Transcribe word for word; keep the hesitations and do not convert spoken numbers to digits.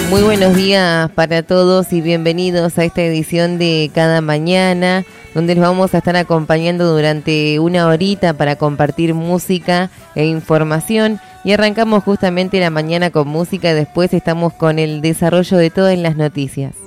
Muy buenos días para todos y bienvenidos a esta edición de Cada Mañana, donde los vamos a estar acompañando durante una horita para compartir música e información. Y arrancamos justamente la mañana con música y después estamos con el desarrollo de todas las noticias.